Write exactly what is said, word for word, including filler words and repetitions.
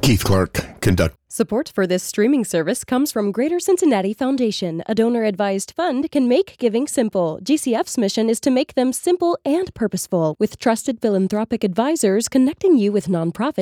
Keith Clark, conduct. Support for this streaming service comes from Greater Cincinnati Foundation. A donor-advised fund can make giving simple. G C F's mission is to make them simple and purposeful, with trusted philanthropic advisors connecting you with nonprofits